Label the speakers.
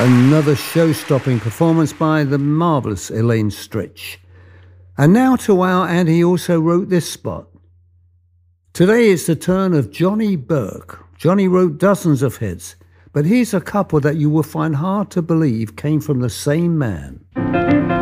Speaker 1: Another show-stopping performance by the marvellous Elaine Stritch. And now to our and he also wrote this spot. Today it's the turn of Johnny Burke. Johnny wrote dozens of hits, but here's a couple that you will find hard to believe came from the same man.